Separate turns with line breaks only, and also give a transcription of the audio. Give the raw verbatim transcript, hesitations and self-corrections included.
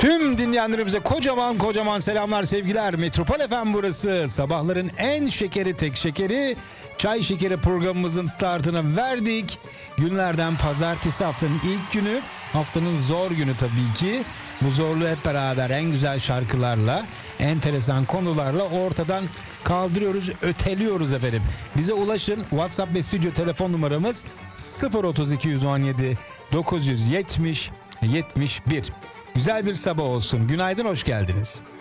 Tüm dinleyenlerimize kocaman kocaman selamlar, sevgiler. Metropol F M burası. Sabahların en şekeri, tek şekeri, çay şekeri programımızın startını verdik. Günlerden pazartesi, haftanın ilk günü. Haftanın zor günü tabii ki. Bu zorluğu hep beraber en güzel şarkılarla, enteresan konularla ortadan kaldırıyoruz, öteliyoruz efendim. Bize ulaşın. WhatsApp ve stüdyo telefon numaramız sıfır otuz iki on yedi dokuz yüz yetmiş yetmiş bir. Güzel bir sabah olsun. Günaydın, hoş geldiniz.